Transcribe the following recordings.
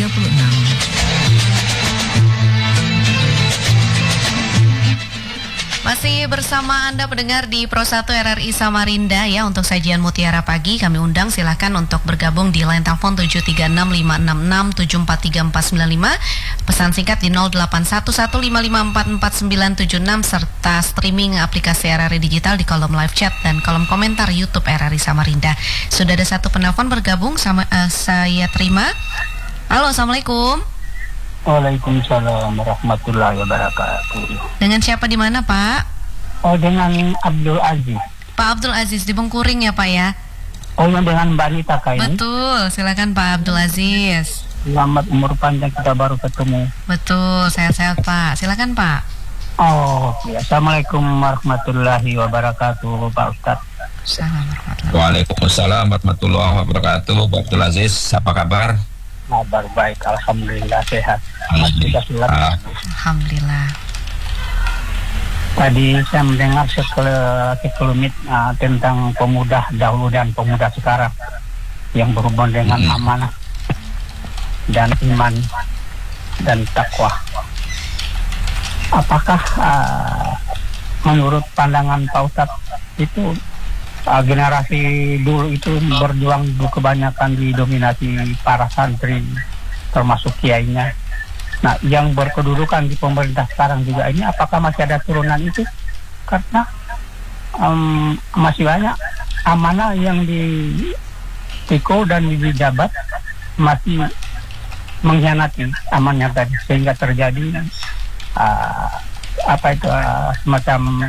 Masih bersama Anda pendengar di Pro 1 RRI Samarinda ya. Untuk sajian Mutiara Pagi kami undang, silahkan untuk bergabung di line telepon 73656643495, pesan singkat di 081155449976, serta streaming aplikasi RRI Digital di kolom live chat dan kolom komentar YouTube RRI Samarinda. Sudah ada satu penelpon bergabung, saya terima. Halo, Assalamualaikum. Waalaikumsalam warahmatullahi wabarakatuh. Dengan siapa di mana, Pak? Oh, dengan Abdul Aziz. Pak Abdul Aziz di Bengkuring ya, Pak ya? Oh, yang dengan Mbak Anita kayaknya. Betul, silakan Pak Abdul Aziz. Selamat umur panjang, kita baru ketemu. Betul, sehat-sehat Pak. Silakan Pak. Oh, ya. Assalamualaikum warahmatullahi wabarakatuh, Pak Ustadz. Waalaikumsalam warahmatullahi wabarakatuh. Pak Abdul Aziz, apa kabar? Kabar baik, alhamdulillah sehat. Alhamdulillah. Tadi saya mendengar sekelumit tentang pemuda dahulu dan pemuda sekarang yang berhubungan dengan amanah dan iman dan takwa. Apakah menurut pandangan Pak Ustadz itu generasi dulu itu berjuang kebanyakan didominasi para santri termasuk kiainya. Nah, yang berkedudukan di pemerintah sekarang juga ini apakah masih ada turunan itu? Karena masih banyak amanah yang dipikul dan dijabat masih mengkhianati amannya tadi, sehingga terjadi semacam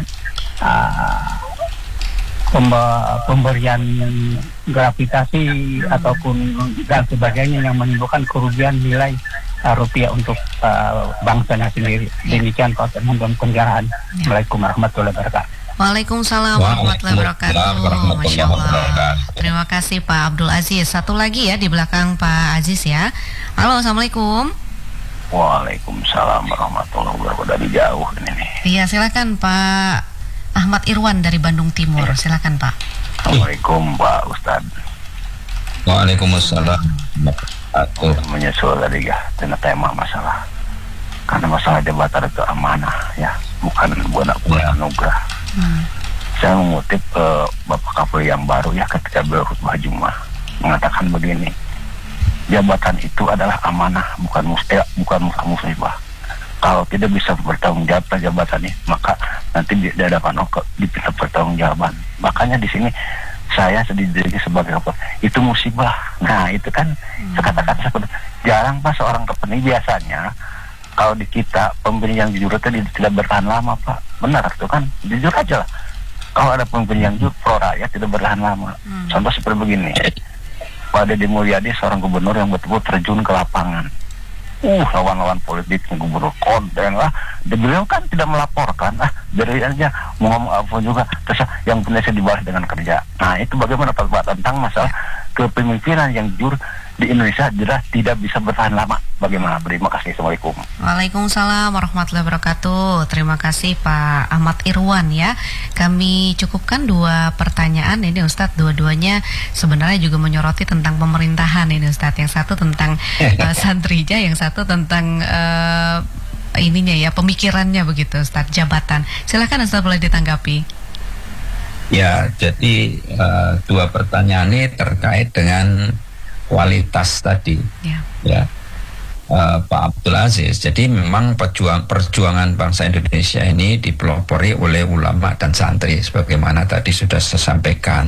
pemberian gravitasi ataupun dan sebagainya yang menimbulkan kerugian nilai rupiah untuk bangsanya sendiri. Demikian Pak, mohon penjarahan. Assalamualaikum warahmatullahi wabarakatuh. Waalaikumsalam warahmatullahi wabarakatuh. Masya Allah. Terima kasih Pak Abdul Aziz. Satu lagi ya di belakang Pak Aziz ya. Halo, Assalamualaikum. Waalaikumsalam warahmatullahi wabarakatuh. Dari jauh ini. Iya, silakan Pak Ahmad Irwan dari Bandung Timur. Silakan Pak. Assalamualaikum Pak Ustadz. Waalaikumsalam. Menyusul tadi ya tentang tema masalah, karena masalah jabatan itu amanah ya, bukan anugerah. Saya mengutip Bapak Kapolri yang baru ya ketika berkhutbah Jumat mengatakan begini, jabatan itu adalah amanah, bukan musibah. Kalau tidak bisa bertanggung jawab jabatannya, maka nanti di hadapan Allah dipinta pertanggungjawaban. Makanya di sini saya sedih sebagai apa? Itu musibah. Nah itu kan kata-kata seperti jarang Pak seorang kepeni, biasanya kalau di kita pemimpin yang jujur itu tidak bertahan lama Pak. Benar itu kan, jujur aja lah. Kalau ada pemimpin yang jujur pro rakyat tidak bertahan lama. Contoh seperti begini, Pak Deddy Mulyadi seorang gubernur yang betul-betul terjun ke lapangan. Lawan-lawan politik gubernur kondeng lah, beliau kan tidak melaporkan, jadi aja mau ngomong apa juga, terus yang punya saya dibalas dengan kerja. Nah itu bagaimana Pak tentang masalah kepemimpinan yang jujur di Indonesia jelas tidak bisa bertahan lama. Bagaimana? Terima kasih. Assalamualaikum. Waalaikumsalam warahmatullahi wabarakatuh. Terima kasih Pak Ahmad Irwan ya. Kami cukupkan dua pertanyaan ini Ustadz. Dua-duanya sebenarnya juga menyoroti tentang pemerintahan ini Ustadz. Yang satu tentang santrija, yang satu tentang ininya ya, pemikirannya begitu Ustadz, jabatan. Silakan Ustadz, boleh ditanggapi. Ya, jadi dua pertanyaan ini terkait dengan kualitas tadi. Ya. Pak Abdul Aziz, jadi memang perjuangan bangsa Indonesia ini dipelopori oleh ulama dan santri sebagaimana tadi sudah saya sampaikan.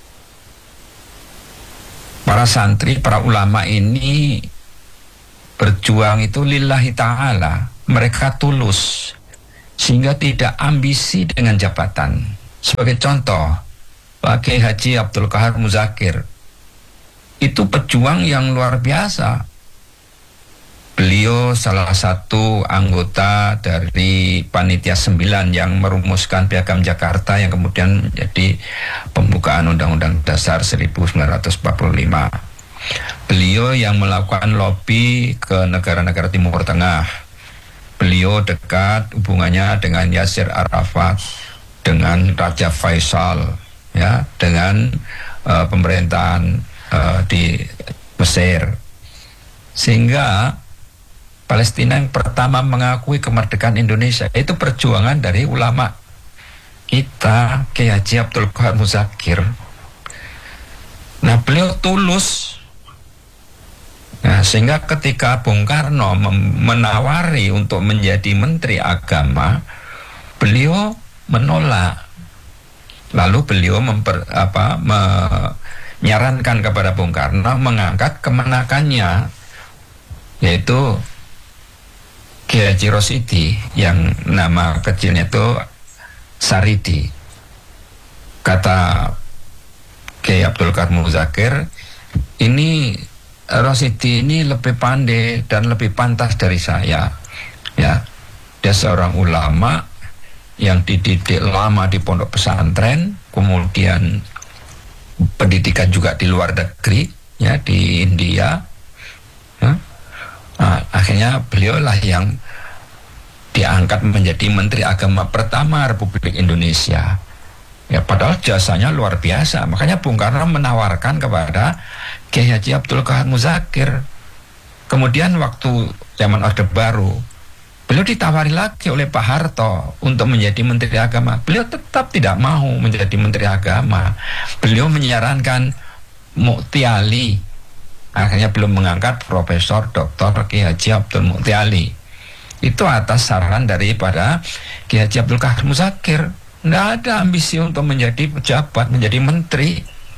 Para santri, para ulama ini berjuang itu lillahi ta'ala, mereka tulus sehingga tidak ambisi dengan jabatan. Sebagai contoh, Pak Kiai Haji Abdul Qahar Muzakir itu pejuang yang luar biasa. Beliau salah satu anggota dari Panitia 9 yang merumuskan Piagam Jakarta yang kemudian menjadi pembukaan Undang-Undang Dasar 1945. Beliau yang melakukan lobby ke negara-negara Timur Tengah. Beliau dekat hubungannya dengan Yasir Arafat, dengan Raja Faisal, ya, dengan pemerintahan di Mesir. Sehingga Palestina yang pertama mengakui kemerdekaan Indonesia itu perjuangan dari ulama kita, Kiai Haji Abdul Qahar Muzakir. Nah, beliau tulus. Nah, sehingga ketika Bung Karno menawari untuk menjadi Menteri Agama, beliau menolak. Lalu beliau menyarankan kepada Bung Karno mengangkat kemenakannya, yaitu Kiai Haji Rosidi, yang nama kecilnya itu Saridi. Kata Kiai Abdul Qahar Muzakir, ini Rosidi ini lebih pandai dan lebih pantas dari saya. Ya, dia seorang ulama yang dididik lama di pondok pesantren, kemudian pendidikan juga di luar negeri, ya, di India. Ya. Nah, akhirnya beliaulah yang diangkat menjadi Menteri Agama pertama Republik Indonesia. Ya, padahal jasanya luar biasa. Makanya Bung Karno menawarkan kepada Kiai Haji Abdul Qahar Muzakir. Kemudian waktu zaman Orde Baru, beliau ditawari lagi oleh Pak Harto untuk menjadi Menteri Agama. Beliau tetap tidak mau menjadi Menteri Agama. Beliau menyarankan Mukti Ali. Akhirnya belum mengangkat Profesor Dr. Kiai Haji Abdul Mukti Ali. Itu atas saran daripada Kiai Haji Abdul Qahar Muzakir. Tidak ada ambisi untuk menjadi pejabat, menjadi menteri.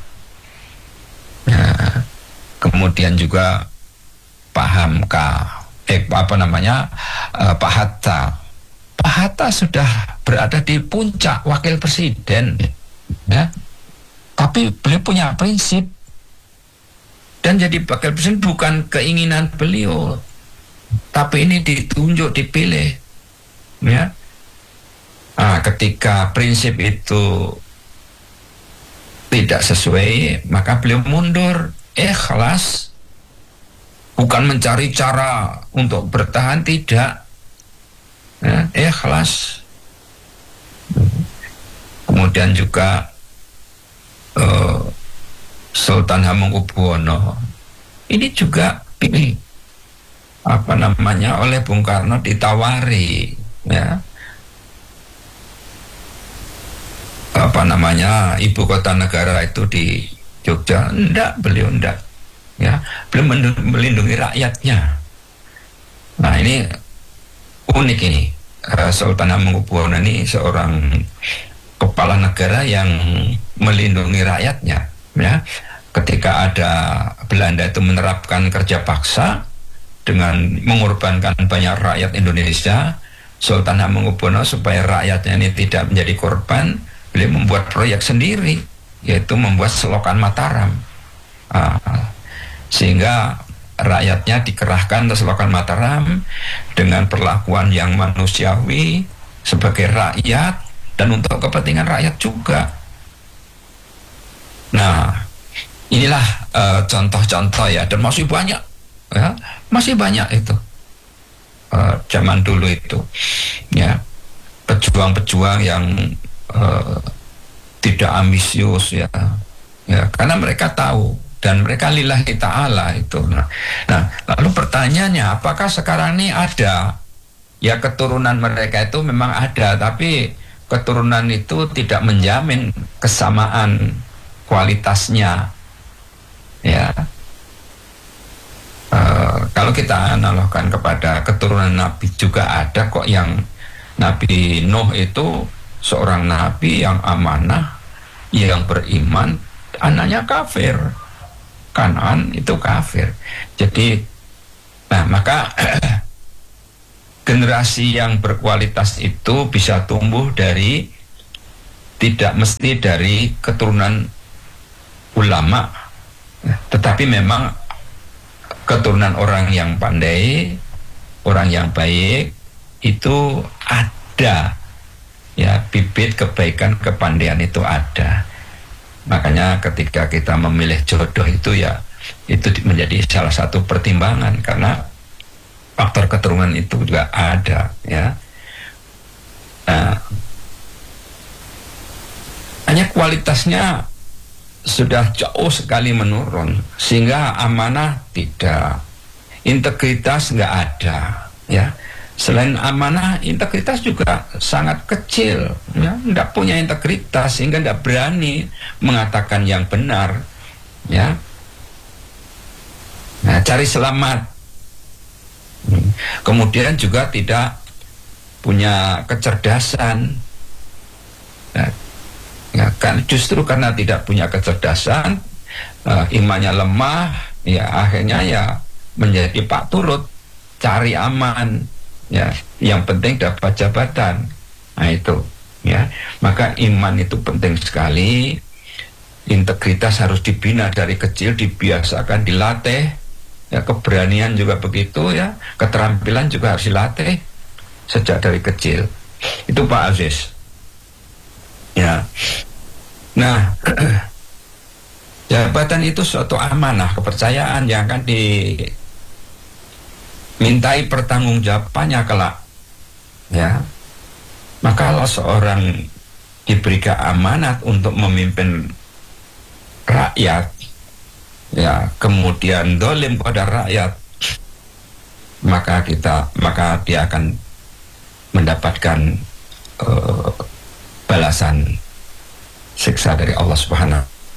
Nah, kemudian juga Pak Hamka, Pak Hatta. Pak Hatta sudah berada di puncak wakil presiden, ya. Tapi beliau punya prinsip. Dan jadi wakil presiden bukan keinginan beliau, tapi ini ditunjuk, dipilih, ya. Nah, ketika prinsip itu tidak sesuai, maka beliau mundur, ikhlas, bukan mencari cara untuk bertahan, tidak, ya, ikhlas. Kemudian juga Sultan Hamengkubuwono ini juga oleh Bung Karno ditawari, ya, ibu kota negara itu di Jogja. Beliau enggak, ya, belum melindungi rakyatnya. Nah, ini unik ini. Sultan Hamengkubuwono ini seorang kepala negara yang melindungi rakyatnya, ya. Ketika ada Belanda itu menerapkan kerja paksa dengan mengorbankan banyak rakyat Indonesia, Sultan Hamengkubuwono supaya rakyatnya ini tidak menjadi korban, beliau membuat proyek sendiri, yaitu membuat selokan Mataram. Sehingga rakyatnya dikerahkan ke selokan Mataram dengan perlakuan yang manusiawi sebagai rakyat dan untuk kepentingan rakyat juga. Nah, inilah contoh-contoh, ya, dan masih banyak, ya, masih banyak itu zaman dulu itu, ya, pejuang-pejuang yang tidak ambisius, ya, karena mereka tahu dan mereka lillahi ta'ala itu. Nah, lalu pertanyaannya, apakah sekarang ini ada, ya, keturunan mereka itu memang ada, tapi keturunan itu tidak menjamin kesamaan kualitasnya, ya. Kalau kita analogkan kepada keturunan Nabi, juga ada kok yang Nabi Nuh itu seorang Nabi yang amanah, yang beriman, anaknya kafir, Kan'an itu kafir. Jadi, nah, maka generasi yang berkualitas itu bisa tumbuh dari, tidak mesti dari keturunan ulama, tetapi memang keturunan orang yang pandai, orang yang baik itu ada, ya, bibit kebaikan, kepandaian itu ada. Makanya ketika kita memilih jodoh itu, ya, itu menjadi salah satu pertimbangan, karena faktor keturunan itu juga ada, ya. Nah, hanya kualitasnya sudah jauh sekali menurun, sehingga amanah tidak, integritas nggak ada, ya. Selain amanah, integritas juga sangat kecil, ya, nggak punya integritas sehingga nggak berani mengatakan yang benar, ya. Nah, cari selamat. Kemudian juga tidak punya kecerdasan. Nah, ya, kan justru karena tidak punya kecerdasan, imannya lemah, ya akhirnya ya menjadi pak turut, cari aman, ya, yang penting dapat jabatan. Nah itu, ya, maka iman itu penting sekali. Integritas harus dibina dari kecil, dibiasakan, dilatih. Ya, keberanian juga begitu, ya, keterampilan juga harus dilatih sejak dari kecil. Itu Pak Aziz. Ya. Nah, jabatan itu suatu amanah, kepercayaan yang akan dimintai pertanggungjawabannya kelak. Ya. Maka kalau seorang diberikan amanat untuk memimpin rakyat, ya, kemudian dolim pada rakyat, maka dia akan mendapatkan balasan siksa dari Allah Subhanahu.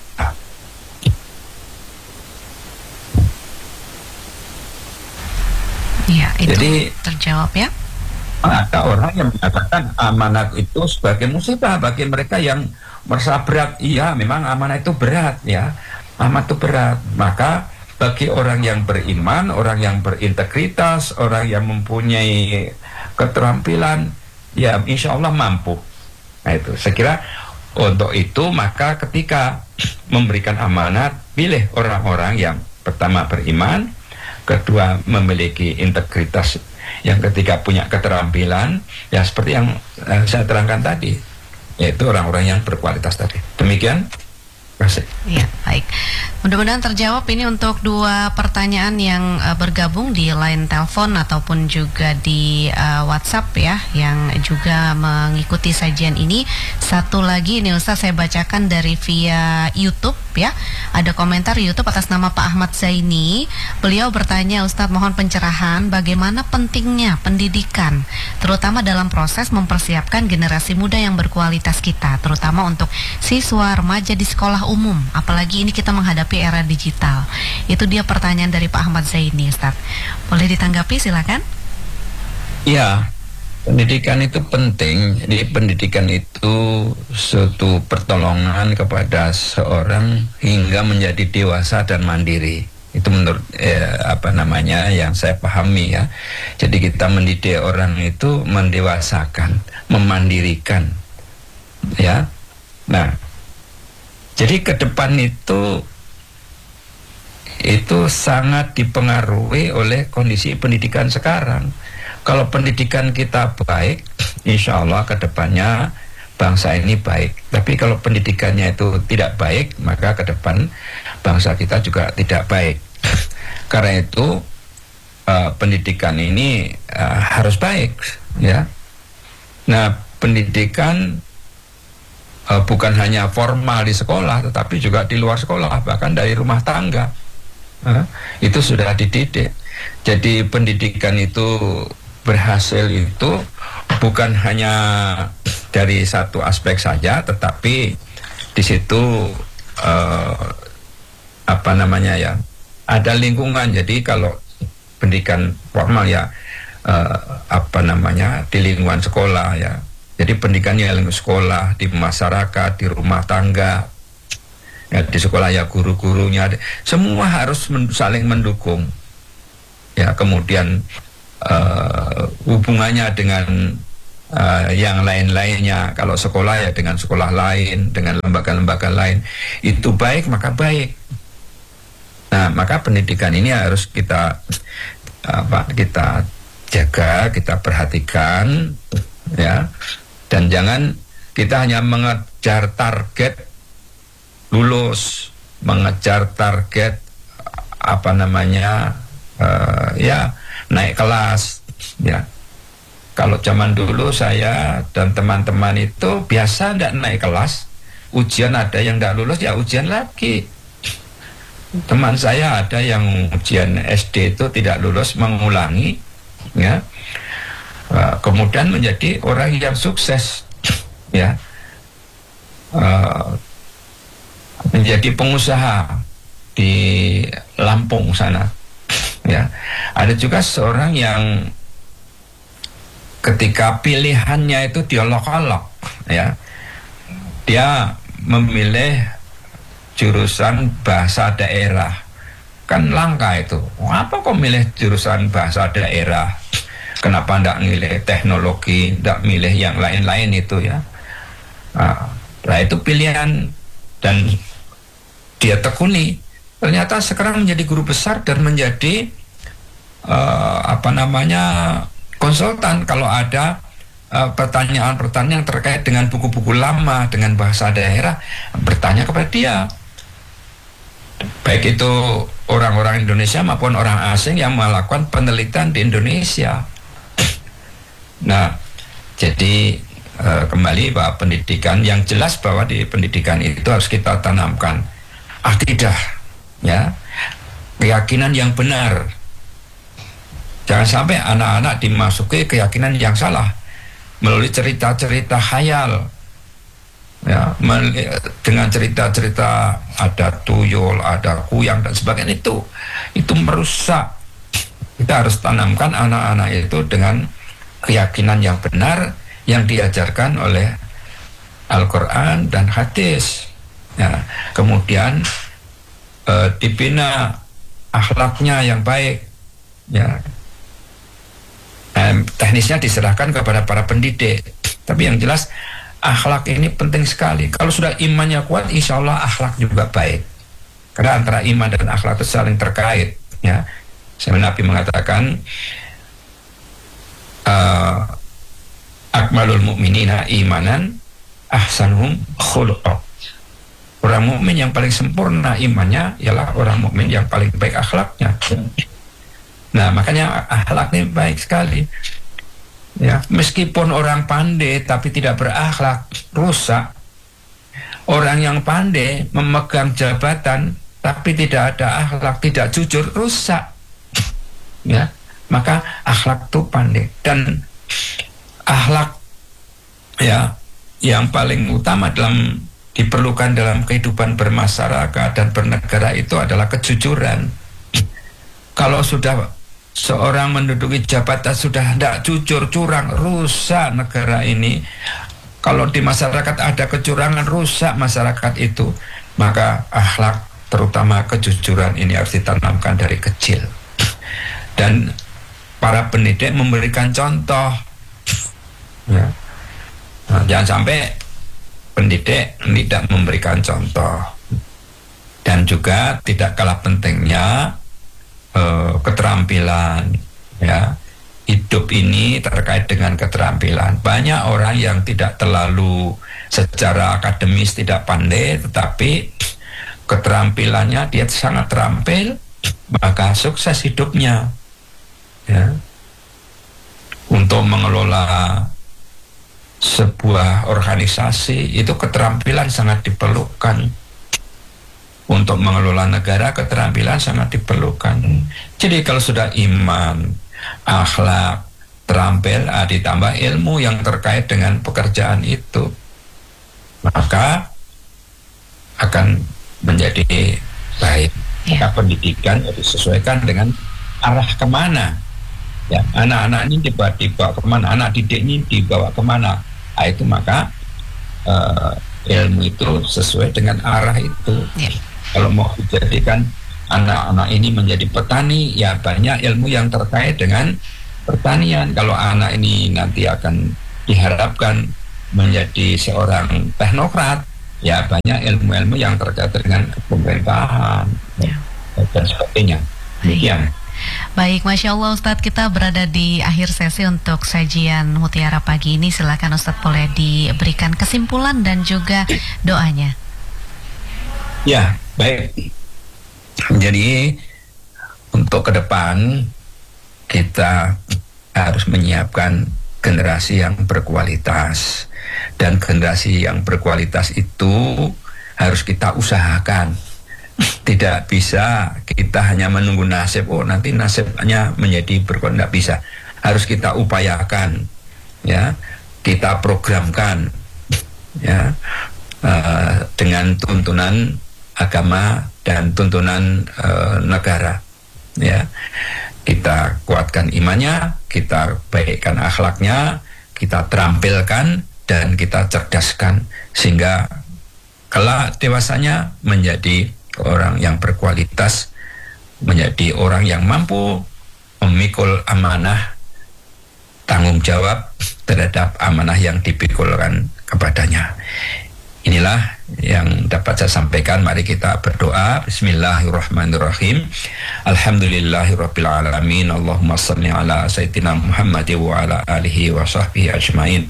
Ya, itu jadi terjawab, ya. Ada orang yang mengatakan amanat itu sebagai musibah bagi mereka yang merasa berat. Iya, memang amanat itu berat, ya. Amanat itu berat. Maka bagi orang yang beriman, orang yang berintegritas, orang yang mempunyai keterampilan, ya insya Allah mampu. Nah itu, saya kira untuk itu maka ketika memberikan amanat, pilih orang-orang yang pertama beriman, kedua memiliki integritas, yang ketiga punya keterampilan, ya seperti yang saya terangkan tadi, yaitu orang-orang yang berkualitas tadi. Demikian. Kasih. Ya, baik. Mudah-mudahan terjawab ini untuk dua pertanyaan yang bergabung di line telepon ataupun juga di WhatsApp, ya, yang juga mengikuti sajian ini. Satu lagi ini Ustaz saya bacakan dari via YouTube, ya. Ada komentar YouTube atas nama Pak Ahmad Zaini. Beliau bertanya, Ustaz mohon pencerahan bagaimana pentingnya pendidikan, terutama dalam proses mempersiapkan generasi muda yang berkualitas kita, terutama untuk siswa remaja di sekolah umum, apalagi ini kita menghadapi era digital. Itu dia pertanyaan dari Pak Ahmad Zaini, Ustaz. Boleh ditanggapi, silakan. Ya, pendidikan itu penting. Jadi pendidikan itu suatu pertolongan kepada seorang hingga menjadi dewasa dan mandiri. Itu menurut yang saya pahami, ya. Jadi kita mendidik orang itu mendewasakan, memandirikan, ya. Nah, jadi ke depan itu sangat dipengaruhi oleh kondisi pendidikan sekarang. Kalau pendidikan kita baik, insya Allah ke depannya bangsa ini baik. Tapi kalau pendidikannya itu tidak baik, maka ke depan bangsa kita juga tidak baik. Karena itu pendidikan ini harus baik, ya. Nah, pendidikan bukan hanya formal di sekolah, tetapi juga di luar sekolah, bahkan dari rumah tangga, itu sudah dididik. Jadi pendidikan itu berhasil itu bukan hanya dari satu aspek saja, tetapi di situ ada lingkungan. Jadi kalau pendidikan formal, ya di lingkungan sekolah, ya. Jadi pendidikannya di sekolah, di masyarakat, di rumah tangga, ya, di sekolah ya guru-gurunya, semua harus saling mendukung. Ya, kemudian hubungannya dengan yang lain-lainnya. Kalau sekolah ya dengan sekolah lain, dengan lembaga-lembaga lain, itu baik maka baik. Nah, maka pendidikan ini harus kita jaga, kita perhatikan, ya. Dan jangan kita hanya mengejar target lulus, mengejar target naik kelas, ya. Kalau zaman dulu saya dan teman-teman itu biasa tidak naik kelas, ujian ada yang tidak lulus, ya ujian lagi, teman saya ada yang ujian SD itu tidak lulus, mengulangi, ya, kemudian menjadi orang yang sukses, ya, menjadi pengusaha di Lampung sana, ya. Ada juga seorang yang ketika pilihannya itu diolok-olok, ya, dia memilih jurusan bahasa daerah. Kan langka itu. Apa kok milih jurusan bahasa daerah? Kenapa ndak milih teknologi, ndak milih yang lain-lain itu, ya? Nah, itu pilihan, dan dia tekuni. Ternyata sekarang menjadi guru besar dan menjadi konsultan kalau ada pertanyaan-pertanyaan terkait dengan buku-buku lama dengan bahasa daerah, bertanya kepada dia. Baik itu orang-orang Indonesia maupun orang asing yang melakukan penelitian di Indonesia. Nah, jadi kembali bahwa pendidikan, yang jelas bahwa di pendidikan itu harus kita tanamkan akidah, ya, keyakinan yang benar. Jangan sampai anak-anak dimasuki keyakinan yang salah melalui cerita-cerita khayal, ya, dengan cerita-cerita ada tuyul, ada kuyang dan sebagainya, itu merusak. Kita harus tanamkan anak-anak itu dengan keyakinan yang benar yang diajarkan oleh Al-Quran dan hadis, ya. Kemudian dibina akhlaknya yang baik, ya. Teknisnya diserahkan kepada para pendidik, tapi yang jelas akhlak ini penting sekali. Kalau sudah imannya kuat, insya Allah akhlak juga baik. Karena antara iman dan akhlak itu saling terkait, ya. Sampai Nabi mengatakan, akmalul mu'minina imanan ahsanuhum khuluqa. Orang mukmin yang paling sempurna imannya ialah orang mukmin yang paling baik akhlaknya. Nah, makanya akhlaknya baik sekali, ya. Meskipun orang pandai tapi tidak berakhlak, rusak. Orang yang pandai memegang jabatan tapi tidak ada akhlak, tidak jujur, rusak, ya. Maka akhlak itu pandai, dan akhlak, ya, yang paling utama diperlukan dalam kehidupan bermasyarakat dan bernegara itu adalah kejujuran. Kalau sudah seorang menduduki jabatan sudah tidak jujur, curang, rusak negara ini. Kalau di masyarakat ada kecurangan, rusak masyarakat itu. Maka akhlak, terutama kejujuran, ini harus ditanamkan dari kecil. Dan para pendidik memberikan contoh, ya. Nah, jangan sampai pendidik tidak memberikan contoh. Dan juga tidak kalah pentingnya keterampilan, ya. Hidup ini terkait dengan keterampilan. Banyak orang yang tidak terlalu secara akademis tidak pandai, tetapi keterampilannya dia sangat terampil, maka sukses hidupnya, ya. Untuk mengelola sebuah organisasi itu keterampilan sangat diperlukan. Untuk mengelola negara keterampilan sangat diperlukan. Jadi kalau sudah iman, akhlak, terampil, ditambah ilmu yang terkait dengan pekerjaan itu, maka akan menjadi baik. Maka pendidikan harus disesuaikan dengan arah kemana, ya. Anak-anak ini dibawa kemana, anak didik ini dibawa kemana, itu maka ilmu itu sesuai dengan arah itu. Kalau mau dijadikan anak-anak ini menjadi petani, ya banyak ilmu yang terkait dengan pertanian. Kalau anak ini nanti akan diharapkan menjadi seorang teknokrat, ya banyak ilmu-ilmu yang terkait dengan pemerintahan, ya, dan sebagainya. Demikian. Baik, Masya Allah Ustadz, kita berada di akhir sesi untuk sajian Mutiara pagi ini. Silakan Ustadz boleh diberikan kesimpulan dan juga doanya. Ya, baik. Jadi untuk ke depan kita harus menyiapkan generasi yang berkualitas, dan generasi yang berkualitas itu harus kita usahakan Tidak bisa kita hanya menunggu nasib, oh nanti nasibnya menjadi berkurang, tidak bisa. Harus kita upayakan, ya, kita programkan, ya, dengan tuntunan agama dan tuntunan negara, ya. Kita kuatkan imannya, kita baikkan akhlaknya, kita terampilkan dan kita cerdaskan sehingga kelak dewasanya menjadi orang yang berkualitas, menjadi orang yang mampu memikul amanah, tanggung jawab terhadap amanah yang dipikulkan kepadanya. Inilah yang dapat saya sampaikan. Mari kita berdoa. Bismillahirrahmanirrahim. Alhamdulillahirabbil alamin. Allahumma shalli ala sayyidina Muhammad wa ala alihi wa sahbihi ajmain.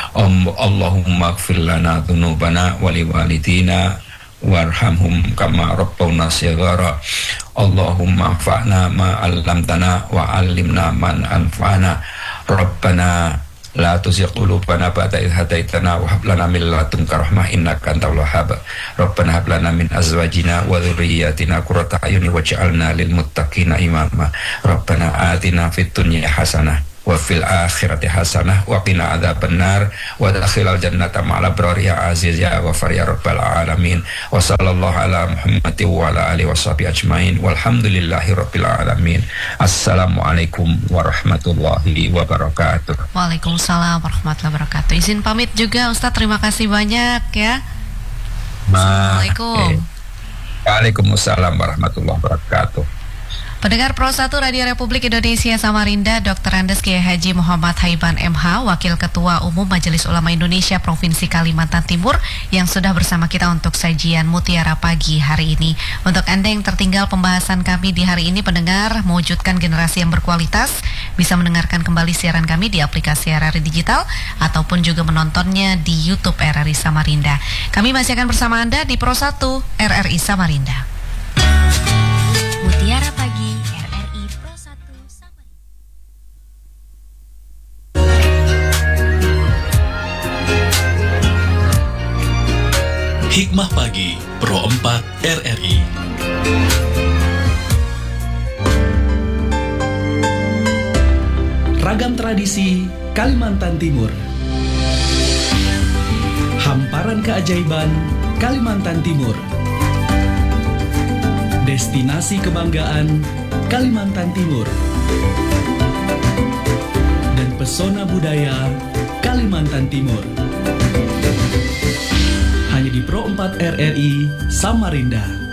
Allahumma ighfir lana dzunubana wa liwalidina warhamhum kama rabbawna shighara. Allahumma anfa'na ma 'allamtana wa 'allimna man anfa'ana. Rabbana la tuzigh qulubana ba'da idh hadaitana wa hab lana min ladunka rahmah innaka antal wahhab. Rabbana hab lana min azwajina wa dhurriyyatina qurrata a'yunin waj'alna lil muttaqina imama. Rabbana atina fid dunya hasanah wa fil akhirati hasanah wa qina adzabannar wa adkhilal jannata ma'al abrar ya aziz ya ghafar ya rabbal alamin. Wa sallallahu ala Muhammadin wa ala alihi washabihi ajmain walhamdulillahi rabbil alamin. Assalamualaikum warahmatullahi wabarakatuh. Waalaikumsalam warahmatullahi wabarakatuh. Izin pamit juga Ustadz, terima kasih banyak ya. Assalamualaikum. Waalaikumsalam warahmatullahi wabarakatuh. Pendengar Pro 1 Radio Republik Indonesia Samarinda, Dr. Andes Kiai Haji Muhammad Haiban MH, Wakil Ketua Umum Majelis Ulama Indonesia Provinsi Kalimantan Timur, yang sudah bersama kita untuk sajian Mutiara Pagi hari ini. Untuk Anda yang tertinggal pembahasan kami di hari ini, pendengar, mewujudkan generasi yang berkualitas, bisa mendengarkan kembali siaran kami di aplikasi RRI Digital ataupun juga menontonnya di YouTube RRI Samarinda. Kami masih akan bersama Anda di Pro 1 RRI Samarinda. Mutiara Pagi RRI Pro 1 Samarinda. Hikmah Pagi Pro 4 RRI. Ragam tradisi Kalimantan Timur. Hamparan keajaiban Kalimantan Timur. Destinasi kebanggaan Kalimantan Timur dan pesona budaya Kalimantan Timur. Hanya di Pro 4 RRI Samarinda.